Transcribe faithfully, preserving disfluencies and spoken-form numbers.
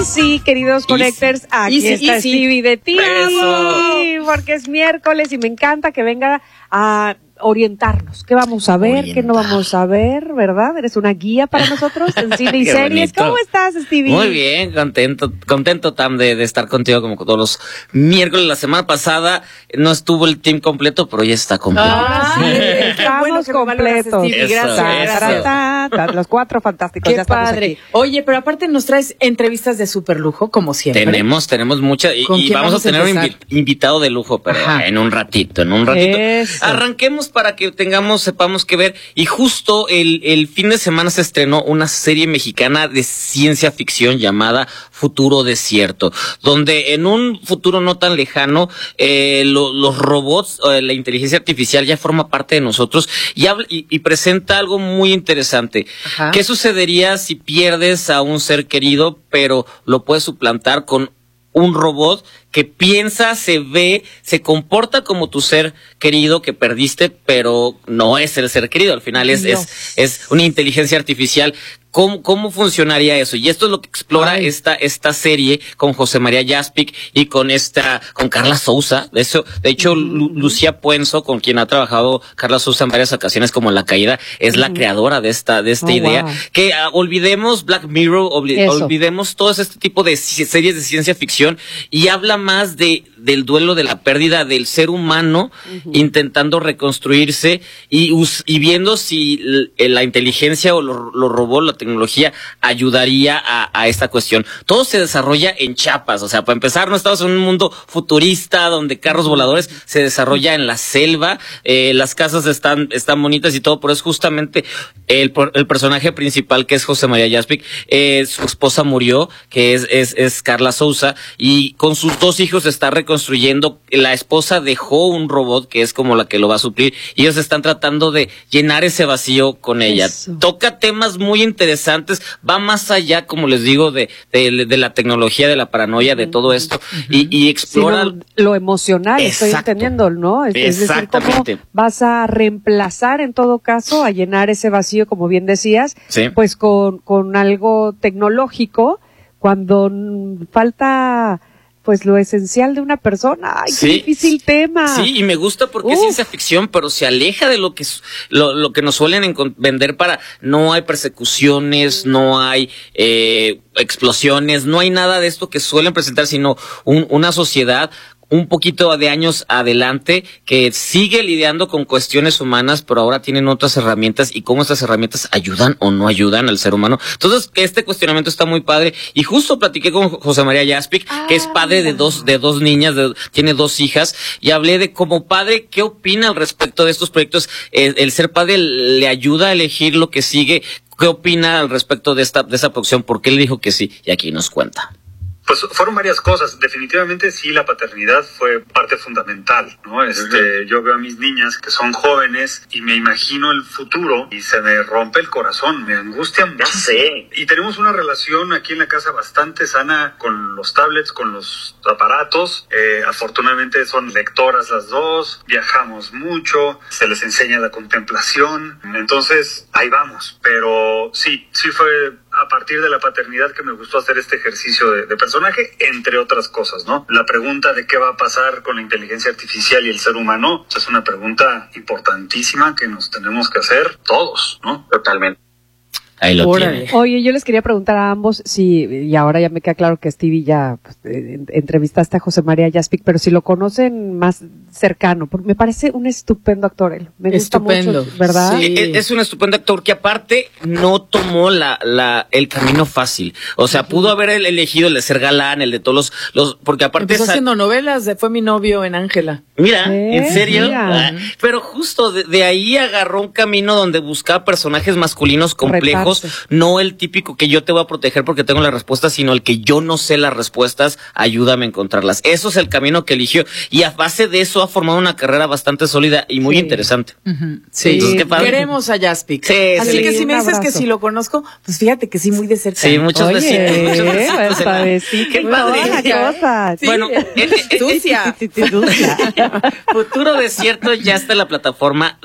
Sí, queridos Connectors, aquí Easy, está easy. Stevie de ti, Eso. porque es miércoles y me encanta que venga a orientarnos. ¿Qué vamos a ver? Orientar. ¿Qué no vamos a ver? ¿Verdad? Eres una guía para nosotros en cine y Qué series. bonito. ¿Cómo estás, Stevie? Muy bien, contento, contento Tam de, de estar contigo como todos los miércoles. La semana pasada no estuvo el team completo, pero ya está completo. Ah, Sí, qué estamos bueno que me valoras, completos. Stevie. Eso, Gracias, eso. gracias. Ta, ta, ta, los cuatro fantásticos. Qué ya estamos padre. aquí. Oye, pero aparte nos traes entrevistas de super lujo, como siempre. Tenemos, tenemos muchas y, ¿Con y quién vamos, vamos a tener a un empezar? invi- invitado de lujo, pero Ajá. en un ratito, en un ratito. Eso. Arranquemos para que tengamos, sepamos qué ver. Y justo el, el fin de semana se estrenó una serie mexicana de ciencia ficción llamada Futuro Desierto, donde en un futuro no tan lejano, eh, lo- los robots, eh, la inteligencia artificial ya forma parte de nosotros y, habla, y, y presenta algo muy interesante. Ajá. ¿Qué sucedería si pierdes a un ser querido, pero lo puedes suplantar con un robot que piensa, se ve, se comporta como tu ser querido que perdiste, pero no es el ser querido? Al final es, Dios. es, es una inteligencia artificial. ¿Cómo, ¿Cómo funcionaría eso? Y esto es lo que explora Ay. esta, esta serie con José María Jaspic y con esta, con Carla Souza. De eso, de hecho, Lu- Lucía Puenzo, con quien ha trabajado Carla Souza en varias ocasiones como La Caída, es la creadora de esta, de esta Oh, idea. wow. Que ah, olvidemos Black Mirror, obli- Eso. olvidemos todo este tipo de ci- series de ciencia ficción y habla más de del duelo, de la pérdida del ser humano intentando reconstruirse y, us- y viendo si l- la inteligencia o los los robots, la tecnología ayudaría a, a esta cuestión. Todo se desarrolla en Chiapas, o sea, para empezar, no estamos en un mundo futurista donde carros voladores, se desarrolla en la selva, eh, las casas están, están bonitas y todo, pero es justamente el, por- el personaje principal, que es José María Jaspic. Eh, su esposa murió, que es, es, es Carla Souza, y con sus dos hijos está reconstruyendo. La esposa dejó un robot que es como la que lo va a suplir, y ellos están tratando de llenar ese vacío con ella. Eso. Toca temas muy interesantes, va más allá, como les digo, de, de, de la tecnología, de la paranoia, de todo esto, y, y explora... Sino lo emocional, estoy Exacto. entendiendo, ¿no? Es, es decir, cómo Exactamente. vas a reemplazar en todo caso, a llenar ese vacío, como bien decías, Sí. pues con, con algo tecnológico, cuando mm, falta pues lo esencial de una persona. ¡Ay, Sí. qué difícil tema! Sí, y me gusta porque es Uf. ciencia ficción, pero se aleja de lo que s- lo, lo que nos suelen encon- vender para. No hay persecuciones, no hay eh, explosiones, no hay nada de esto que suelen presentar, sino un- una sociedad un poquito de años adelante que sigue lidiando con cuestiones humanas, pero ahora tienen otras herramientas y cómo estas herramientas ayudan o no ayudan al ser humano. Entonces, que este cuestionamiento está muy padre, y justo platiqué con José María Jaspic, Ah, que es padre de mira. dos de dos niñas, de- tiene dos hijas, y hablé de como padre, ¿qué opina al respecto de estos proyectos? Eh, el ser padre le ayuda a elegir lo que sigue. ¿Qué opina al respecto de esta de esa producción? ¿Por qué le dijo que sí? Y aquí nos cuenta. Pues fueron varias cosas. Definitivamente sí, la paternidad fue parte fundamental, ¿no? Este, yo veo a mis niñas que son jóvenes y me imagino el futuro y se me rompe el corazón, me angustia mucho. sé. Y tenemos una relación aquí en la casa bastante sana con los tablets, con los aparatos. Eh, afortunadamente son lectoras las dos, viajamos mucho, se les enseña la contemplación. Entonces, ahí vamos. Pero sí, sí fue a partir de la paternidad que me gustó hacer este ejercicio de, de personaje, entre otras cosas, ¿no? La pregunta de qué va a pasar con la inteligencia artificial y el ser humano es una pregunta importantísima que nos tenemos que hacer todos, ¿no? Totalmente. Ahí lo Órale. tiene. Oye, yo les quería preguntar a ambos si, y ahora ya me queda claro que Stevie ya pues, eh, entrevistaste a José María Jaspic, pero si lo conocen más cercano, porque me parece un estupendo actor él. Me gusta Estupendo. mucho, ¿verdad? Sí. Es, es un estupendo actor que aparte no tomó la, la, el camino fácil. O sea, pudo haber el elegido el de ser galán, el de todos los, los porque aparte Empezó esa- haciendo novelas, de- fue mi novio en Ángela. Mira, ¿Eh? ¿en serio? Mira. Ah, pero justo de, de ahí agarró un camino donde buscaba personajes masculinos complejos, Retarse. no el típico que yo te voy a proteger porque tengo las respuestas, sino el que yo no sé las respuestas, ayúdame a encontrarlas. Eso es el camino que eligió, y a base de eso ha formado una carrera bastante sólida y muy Sí. interesante. Sí, Entonces, qué padre. queremos a Jaspic. Sí, Así sí. que si me Un dices que abrazo. si lo conozco, pues fíjate que sí, muy de cerca. Sí, muchas Oye, veces. Muchas veces. hasta decir Qué que padre. toda la cosa. Sí. Bueno, eh, eh, eh, Sucia. Sí, sí, sí, sí, sí. Futuro Desierto ya está en la plataforma